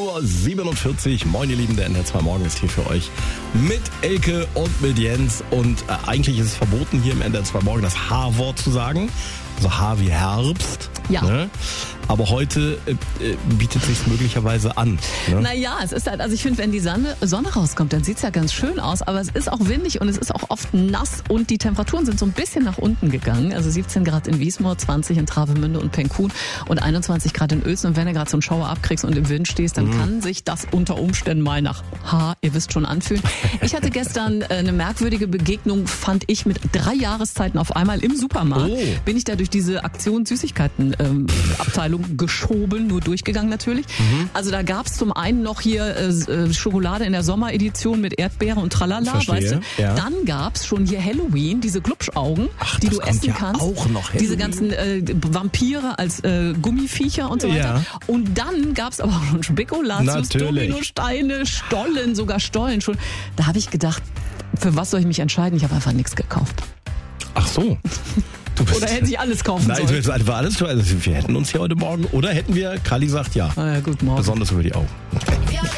7:47 Uhr. Moin ihr Lieben, der NDR 2 Morgen ist hier für euch mit Elke und mit Jens. Und eigentlich ist es verboten, hier im NDR 2 Morgen das H-Wort zu sagen. Also H wie Herbst. Ja. Ne? Aber heute bietet es sich möglicherweise an. Ne? Naja, es ist halt, also ich finde, wenn die Sonne rauskommt, dann sieht's ja ganz schön aus, aber es ist auch windig und es ist auch oft nass und die Temperaturen sind so ein bisschen nach unten gegangen. Also 17 Grad in Wiesmoor, 20 in Travemünde und Penkhuhn und 21 Grad in Uelzen. Und wenn du gerade so einen Schauer abkriegst und im Wind stehst, dann kann sich das unter Umständen mal nach ihr wisst schon, anfühlen. Ich hatte gestern eine merkwürdige Begegnung, fand ich, mit 3 Jahreszeiten auf einmal im Supermarkt. Oh. Bin ich da durch diese Aktion Süßigkeiten Abteilung geschoben, nur durchgegangen natürlich. Also da gab's zum einen noch hier Schokolade in der Sommeredition mit Erdbeere und Tralala, Verstehe, weißt du? ja. Dann gab's schon hier Halloween, diese Glubschaugen, die das du kommt essen ja kannst. auch noch Halloween. Diese ganzen Vampire als Gummiviecher und so weiter. Ja. Und dann gab's aber auch schon Spekulatius, Natürlich. Dominosteine, Stollen, sogar Stollen schon. Da habe ich gedacht, für was soll ich mich entscheiden? Ich habe einfach nichts gekauft. Ach so. Oder hätte ich alles kaufen Nein, sollen? war alles, also wir hätten uns hier heute Morgen, oder hätten wir, Kali sagt ja. Ah ja, gut, morgen. Besonders über die Augen.